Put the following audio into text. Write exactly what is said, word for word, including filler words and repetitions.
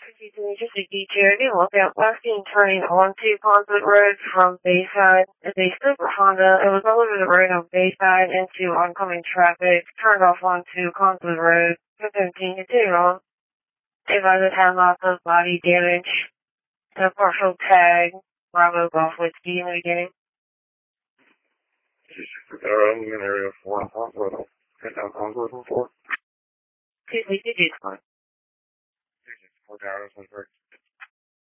New Jersey detail, they look at western turning onto Conduit Road from Bayside. It's a super Honda. It was all over the road on Bayside into oncoming traffic, turned off onto Conduit Road. fifteen to two. If I just had lots of body damage, a partial tag, Bravo Golf Whiskey in the beginning. I'm in area four and Conduit. Get down Conduit and four. Two sixty-two. Four hours and